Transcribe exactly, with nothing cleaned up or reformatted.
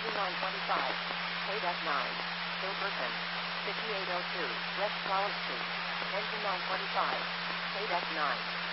Engine nine twenty-five. Paid F nine. Silverton. fifty-eight oh two. West Flower Street. Engine nine twenty-five. Paid F nine.